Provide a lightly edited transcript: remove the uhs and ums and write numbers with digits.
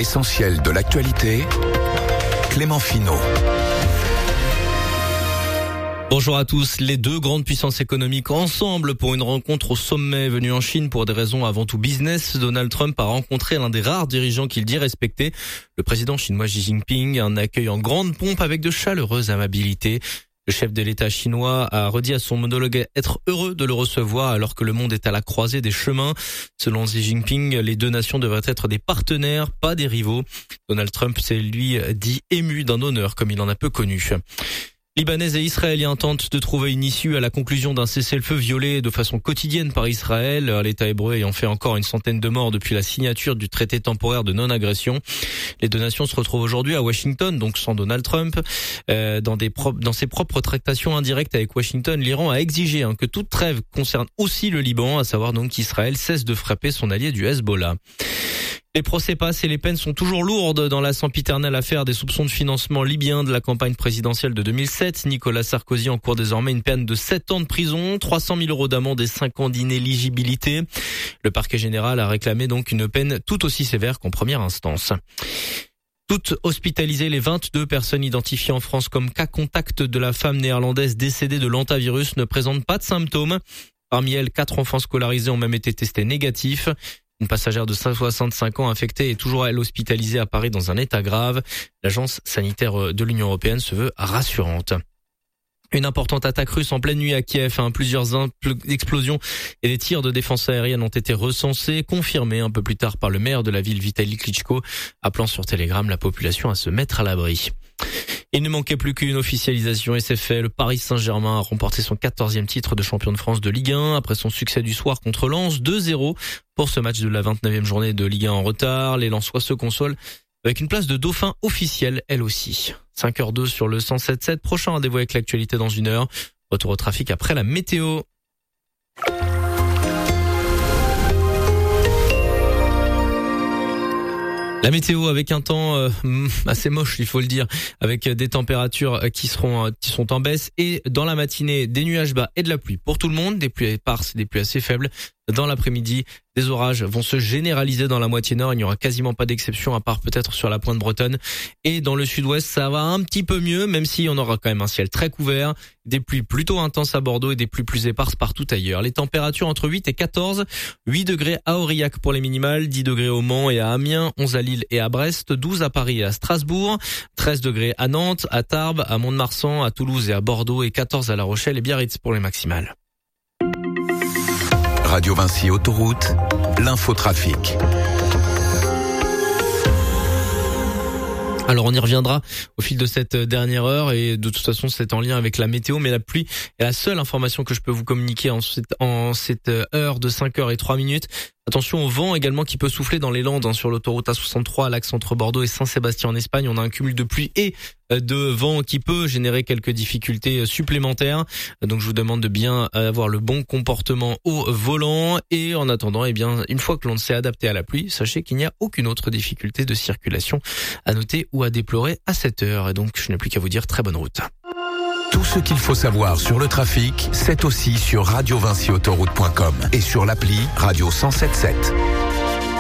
L'essentiel de l'actualité, Clément Finot. Bonjour à tous. Les deux grandes puissances économiques ensemble pour une rencontre au sommet venue en Chine pour des raisons avant tout business. Donald Trump a rencontré l'un des rares dirigeants qu'il dit respecter, le président chinois Xi Jinping. Un accueil en grande pompe avec de chaleureuses amabilités. Le chef de l'État chinois a redit à son homologue être heureux de le recevoir alors que le monde est à la croisée des chemins. Selon Xi Jinping, les deux nations devraient être des partenaires, pas des rivaux. Donald Trump s'est lui dit ému d'un honneur comme il en a peu connu. Libanais et Israéliens tentent de trouver une issue à la conclusion d'un cessez-le-feu violé de façon quotidienne par Israël, l'État hébreu ayant fait encore une centaine de morts depuis la signature du traité temporaire de non-agression. Les deux nations se retrouvent aujourd'hui à Washington, donc sans Donald Trump. Dans ses propres tractations indirectes avec Washington, l'Iran a exigé que toute trêve concerne aussi le Liban, à savoir donc qu'Israël cesse de frapper son allié du Hezbollah. Les procès passent et les peines sont toujours lourdes dans la sempiternelle affaire des soupçons de financement libyen de la campagne présidentielle de 2007. Nicolas Sarkozy encourt désormais une peine de 7 ans de prison, 300 000 € d'amende et 5 ans d'inéligibilité. Le parquet général a réclamé donc une peine tout aussi sévère qu'en première instance. Toutes hospitalisées, les 22 personnes identifiées en France comme cas contact de la femme néerlandaise décédée de l'hantavirus ne présentent pas de symptômes. Parmi elles, 4 enfants scolarisés ont même été testés négatifs. Une passagère de 65 ans infectée est toujours elle hospitalisée à Paris dans un état grave. L'agence sanitaire de l'Union européenne se veut rassurante. Une importante attaque russe en pleine nuit à Kiev. Plusieurs explosions et des tirs de défense aérienne ont été recensés, confirmés un peu plus tard par le maire de la ville Vitaly Klitschko, appelant sur Telegram la population à se mettre à l'abri. Il ne manquait plus qu'une officialisation et c'est fait. Le Paris Saint-Germain a remporté son 14e titre de champion de France de Ligue 1 après son succès du soir contre Lens, 2-0 pour ce match de la 29e journée de Ligue 1 en retard. Les Lensois se consolent avec une place de dauphin officielle, elle aussi. 5h02 sur le 107.7. Prochain rendez-vous avec l'actualité dans une heure. Retour au trafic après la météo. La météo avec un temps assez moche, il faut le dire, avec des températures qui sont en baisse et dans la matinée des nuages bas et de la pluie pour tout le monde, des pluies éparses, des pluies assez faibles. Dans l'après-midi, des orages vont se généraliser dans la moitié nord. Il n'y aura quasiment pas d'exception à part peut-être sur la pointe bretonne. Et dans le sud-ouest, ça va un petit peu mieux, même si on aura quand même un ciel très couvert. Des pluies plutôt intenses à Bordeaux et des pluies plus éparses partout ailleurs. Les températures entre 8 et 14. 8 degrés à Aurillac pour les minimales, 10 degrés au Mans et à Amiens, 11 à Lille et à Brest, 12 à Paris et à Strasbourg, 13 degrés à Nantes, à Tarbes, à Mont-de-Marsan, à Toulouse et à Bordeaux et 14 à La Rochelle et Biarritz pour les maximales. Radio Vinci Autoroute, l'infotrafic. Alors on y reviendra au fil de cette dernière heure et de toute façon c'est en lien avec la météo, mais la pluie est la seule information que je peux vous communiquer en cette heure de 5h03. Attention au vent également qui peut souffler dans les Landes sur l'autoroute A63 à l'axe entre Bordeaux et Saint-Sébastien en Espagne. On a un cumul de pluie et de vent qui peut générer quelques difficultés supplémentaires. Donc je vous demande de bien avoir le bon comportement au volant et en attendant, une fois que l'on s'est adapté à la pluie, sachez qu'il n'y a aucune autre difficulté de circulation à noter ou à déplorer à cette heure. Et donc je n'ai plus qu'à vous dire très bonne route. Tout ce qu'il faut savoir sur le trafic, c'est aussi sur radiovinciautoroute.com et sur l'appli Radio 107.7.